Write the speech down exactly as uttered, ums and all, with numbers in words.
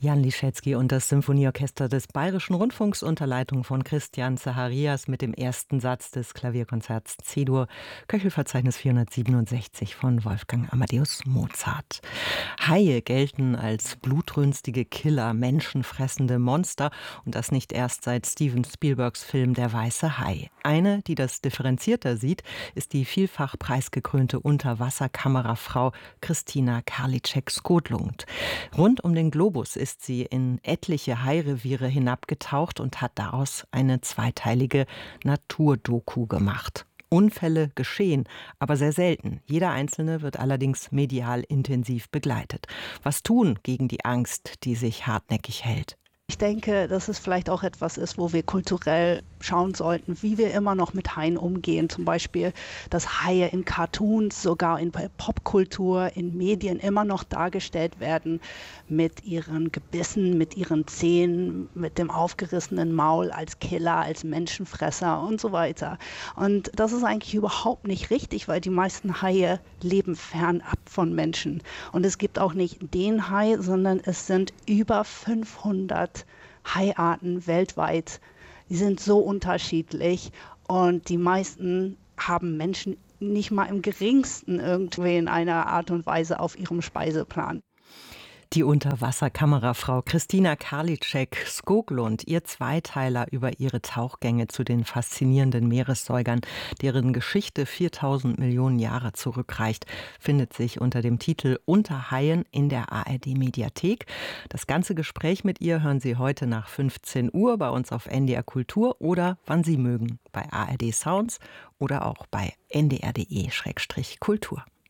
Jan Liszewski und das Symphonieorchester des Bayerischen Rundfunks unter Leitung von Christian Zacharias mit dem ersten Satz des Klavierkonzerts C-Dur, Köchelverzeichnis vierhundertsiebenundsechzig von Wolfgang Amadeus Mozart. Haie gelten als blutrünstige Killer, menschenfressende Monster und das nicht erst seit Steven Spielbergs Film Der weiße Hai. Eine, die das differenzierter sieht, ist die vielfach preisgekrönte Unterwasserkamerafrau Christina Karliczek-Skoglund. Rund um den Globus ist sie in etliche Haireviere hinabgetaucht und hat daraus eine zweiteilige Naturdoku gemacht. Unfälle geschehen, aber sehr selten. Jeder einzelne wird allerdings medial intensiv begleitet. Was tun gegen die Angst, die sich hartnäckig hält? Ich denke, dass es vielleicht auch etwas ist, wo wir kulturell schauen sollten, wie wir immer noch mit Haien umgehen. Zum Beispiel, dass Haie in Cartoons, sogar in Popkultur, in Medien immer noch dargestellt werden mit ihren Gebissen, mit ihren Zähnen, mit dem aufgerissenen Maul als Killer, als Menschenfresser und so weiter. Und das ist eigentlich überhaupt nicht richtig, weil die meisten Haie leben fernab von Menschen. Und es gibt auch nicht den Hai, sondern es sind über fünfhundert Haiarten weltweit. Die sind so unterschiedlich und die meisten haben Menschen nicht mal im geringsten irgendwie in einer Art und Weise auf ihrem Speiseplan. Die Unterwasserkamerafrau Christina Karliczek-Skoglund, ihr Zweiteiler über ihre Tauchgänge zu den faszinierenden Meeressäugern, deren Geschichte viertausend Millionen Jahre zurückreicht, findet sich unter dem Titel Unter Haien in der A R D-Mediathek. Das ganze Gespräch mit ihr hören Sie heute nach fünfzehn Uhr bei uns auf N D R Kultur oder wann Sie mögen, bei A R D Sounds oder auch bei n d r punkt d e slash kultur.